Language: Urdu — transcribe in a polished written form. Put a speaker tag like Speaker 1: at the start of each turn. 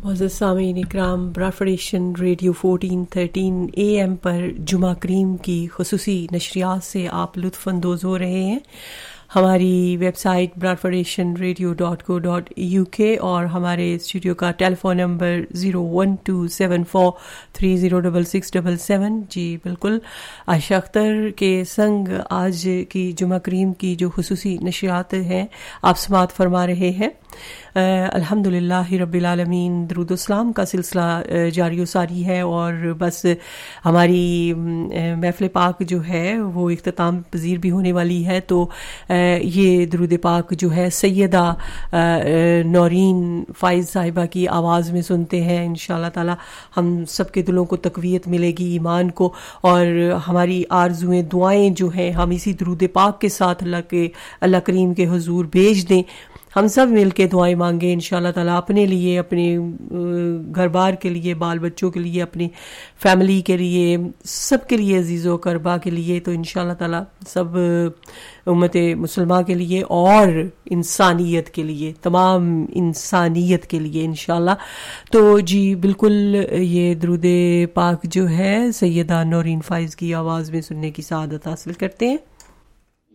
Speaker 1: معزز سامعین اکرام، براڈفیڈیشن ریڈیو 1413 AM پر جمعہ کریم کی خصوصی نشریات سے آپ لطف اندوز ہو رہے ہیں. ہماری ویب سائٹ broadfoundation.radio.co.uk اور ہمارے اسٹوڈیو کا ٹیلی فون نمبر 01274306677. جی بالکل، عائشہ اختر کے سنگ آج کی جمعہ کریم کی جو خصوصی نشریات ہیں آپ سماعت فرما رہے ہیں. الحمدللہ رب العالمین، درود و سلام کا سلسلہ جاری و ساری ہے، اور بس ہماری محفل پاک جو ہے وہ اختتام پذیر بھی ہونے والی ہے. تو یہ درود پاک جو ہے سیدہ نورین فائز صاحبہ کی آواز میں سنتے ہیں. انشاءاللہ تعالی ہم سب کے دلوں کو تقویت ملے گی ایمان کو، اور ہماری آرزویں دعائیں جو ہیں ہم اسی درود پاک کے ساتھ اللہ کریم کے حضور بھیج دیں. ہم سب مل کے دعائیں مانگیں انشاءاللہ تعالیٰ، اپنے لیے، اپنے گھر بار کے لیے، بال بچوں کے لیے، اپنی فیملی کے لیے، سب کے لیے، عزیز و قربا کے لیے. تو انشاءاللہ تعالیٰ سب امت مسلمہ کے لیے اور انسانیت کے لیے، تمام انسانیت کے لیے انشاءاللہ. تو جی بالکل، یہ درود پاک جو ہے سیدہ نورین فائز کی آواز میں سننے کی سعادت حاصل کرتے ہیں.